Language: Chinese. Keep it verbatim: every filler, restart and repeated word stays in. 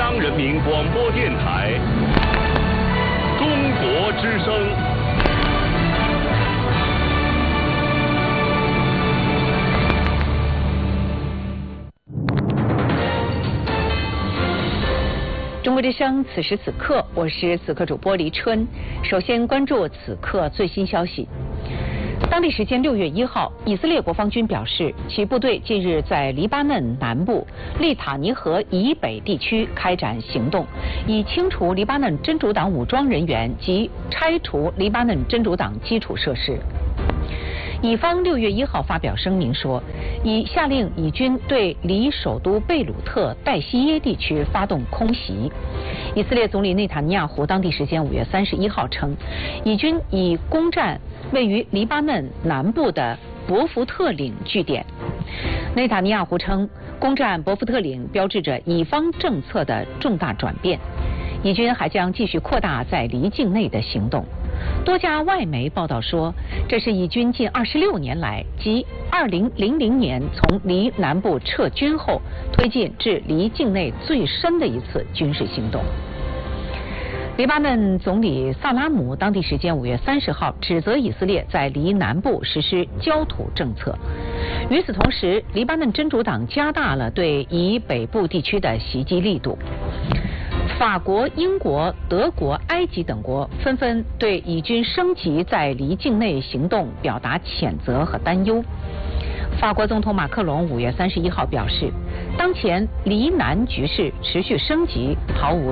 央人民广播电台中国之声。 中国之声，此时此刻，我是此刻主播黎春。首先关注此刻最新消息。当地时间六月一号，以色列国防军表示，其部队近日在黎巴嫩南部利塔尼河以北地区开展行动，以清除黎巴嫩真主党武装人员及拆除黎巴嫩真主党基础设施。以方六月一号发表声明说，已下令以军对离首都贝鲁特代西耶地区发动空袭。以色列总理内塔尼亚胡当地时间五月三十一号称，以军已攻占位于黎巴嫩南部的伯福特岭据点。内塔尼亚胡称，攻占伯福特岭标志着以方政策的重大转变。以军还将继续扩大在黎境内的行动。多家外媒报道说，这是以军近二十六年来，即二零零零年从黎南部撤军后，推进至黎境内最深的一次军事行动。黎巴嫩总理萨拉姆当地时间五月三十号指责以色列在黎南部实施焦土政策。与此同时，黎巴嫩真主党加大了对以北部地区的袭击力度。法国、英国、德国、埃及等国纷纷对以军升级在黎境内行动表达谴责和担忧。法国总统马克龙五月三十一号表示，当前黎南局势持续升级，毫无